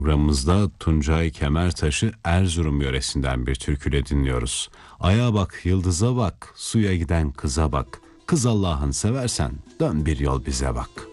Programımızda Tuncay Kemertaş'ı Erzurum yöresinden bir türküyle dinliyoruz. Aya bak, yıldıza bak, suya giden kıza bak. Kız Allah'ın seversen dön bir yol bize bak.